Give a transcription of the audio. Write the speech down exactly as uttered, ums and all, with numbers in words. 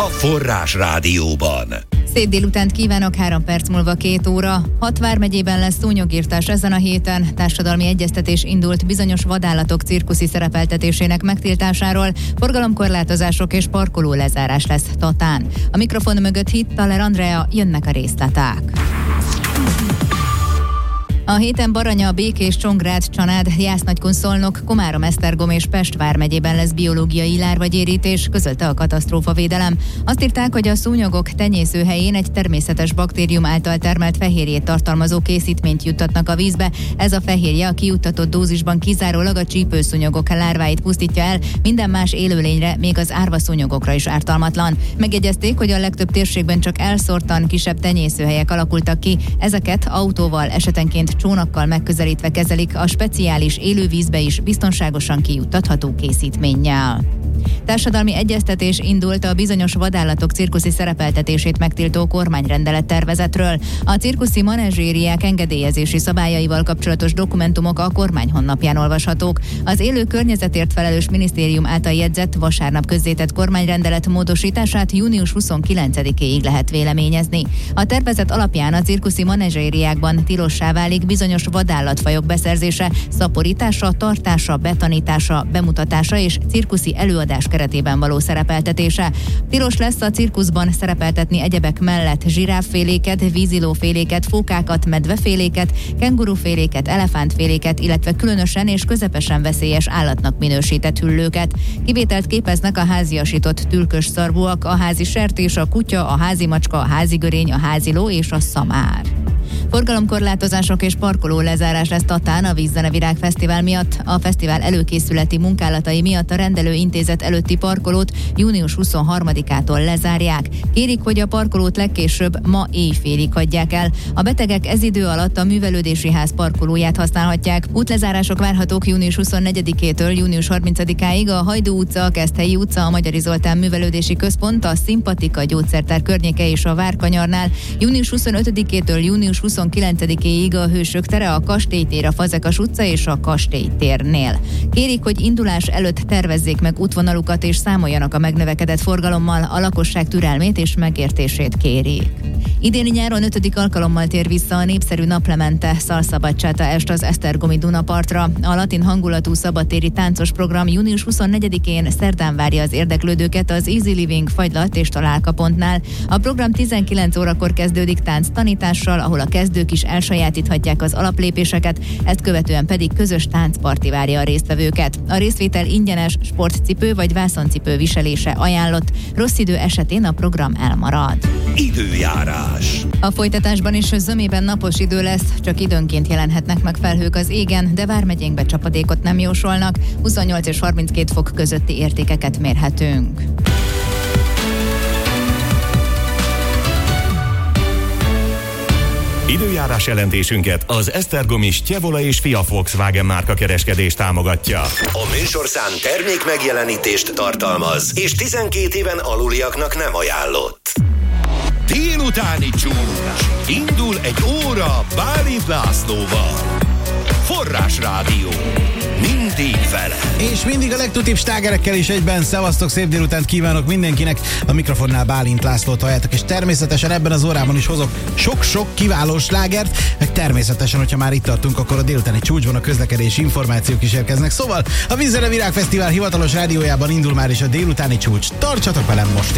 Forrás Rádióban. Szép délutánt kívánok, három perc múlva két óra. Hat vármegyében lesz szúnyogírtás ezen a héten. Társadalmi egyeztetés indult bizonyos vadállatok cirkuszi szerepeltetésének megtiltásáról. Forgalomkorlátozások és parkoló lezárás lesz Tatán. A mikrofon mögött Hittaler Andrea, jönnek a részletek. A héten Baranya, Békés, Csongrád, Csanád, Jász-Nagykun-Szolnok, Komárom-Esztergom és Pest vármegyében lesz biológiai lárvagyérítés, közölte a katasztrófavédelem. Azt írták, hogy a szúnyogok tenyészőhelyén egy természetes baktérium által termelt fehérjét tartalmazó készítményt juttatnak a vízbe. Ez a fehérje a kijuttatott dózisban kizárólag a csípőszúnyogok lárváit pusztítja el, minden más élőlényre, még az árvaszúnyogokra is ártalmatlan. Megjegyezték, hogy a legtöbb térségben csak elszórtan kisebb tenyészőhelyek alakultak ki, ezeket autóval, esetenként csónakkal megközelítve kezelik a speciális élővízbe is biztonságosan kijuttatható készítménnyel. Társadalmi egyeztetés indult a bizonyos vadállatok cirkuszi szerepeltetését megtiltó kormányrendelet tervezetről. A cirkuszi menedzsériák engedélyezési szabályaival kapcsolatos dokumentumok a kormány honlapján olvashatók. Az élő környezetért felelős minisztérium által jegyzett, vasárnap közzétett kormányrendelet módosítását június huszonkilencedikéig lehet véleményezni. A tervezet alapján a cirkuszi menedzsériákban tilossá válik bizonyos vadállatfajok beszerzése, szaporítása, tartása, betanítása, bemutatása és cirkuszi előadás keretében való szerepeltetése. Tilos lesz a cirkuszban szerepeltetni egyebek mellett zsiráfféléket, vízilóféléket, fókákat, medveféléket, kenguruféléket, elefántféléket, illetve különösen és közepesen veszélyes állatnak minősített hüllőket. Kivételt képeznek a háziasított tülkös szarvúak, a házi sertés, a kutya, a házi macska, a házi görény, a házi ló és a szamár. Forgalomkorlátozások és parkoló lezárás lesz Tatán a Vízzenevirág Fesztivál miatt. A fesztivál előkészületi munkálatai miatt a rendelőintézet előtti parkolót június huszonharmadikától lezárják. Kérik, hogy a parkolót legkésőbb ma éjfélig hagyják el. A betegek ez idő alatt a művelődési ház parkolóját használhatják. Útlezárások várhatók június huszonnegyedikétől június harmincadikáig a Hajdú utca, a Keszthelyi utca, a Magyari Zoltán művelődési központ, a Szimpatika gyógyszertár környéke és a Várkanyarnál, június huszonötödikétől június huszonkilencedikéig a Hősök tere, a Kastélytér, a Fazekas utca és a Kastélytérnél. Kérik, hogy indulás előtt tervezzék meg útvonalukat és számoljanak a megnövekedett forgalommal, a lakosság türelmét és megértését kérik. Idéni nyáron ötödik alkalommal tér vissza a népszerű Naplemente Szalszabadsáta est az esztergomi Dunapartra. A latin hangulatú szabadtéri táncos program június huszonnegyedikén szerdán várja az érdeklődőket az Easy Living fagylat és találkapontnál. A program tizenkilenc órakor kezdődik tánc tanítással, ahol a kezdők is elsajátíthatják az alaplépéseket, ezt követően pedig közös táncparti várja a résztvevőket. A részvétel ingyenes, sportcipő vagy vászoncipő viselése ajánlott, rossz idő esetén a program elmarad. Időjárás. A folytatásban is zömében napos idő lesz, csak időnként jelenhetnek meg felhők az égen, de vármegyénkbe csapadékot nem jósolnak, huszonnyolc és harminckét fok közötti értékeket mérhetünk. Időjárás jelentésünket az esztergomi Stjevola és Fia Volkswagen márka kereskedés támogatja. A műsorszám termék megjelenítést tartalmaz, és tizenkét éven aluliaknak nem ajánlott. Délutáni csúcs. Indul egy óra Bálint Lászlóval. Forrás Rádió. Mindig vele. És mindig a legtutibb slágerekkel is egyben. Szevasztok, szép délutánt kívánok mindenkinek. A mikrofonnál Bálint Lászlót halljátok, és természetesen ebben az órában is hozok sok-sok kiváló slágert, meg természetesen, hogyha már itt tartunk, akkor a délutáni csúcsban a közlekedési információk is érkeznek. Szóval a Vízzenevirág Fesztivál hivatalos rádiójában indul már is a délutáni csúcs. Tartsatok velem most!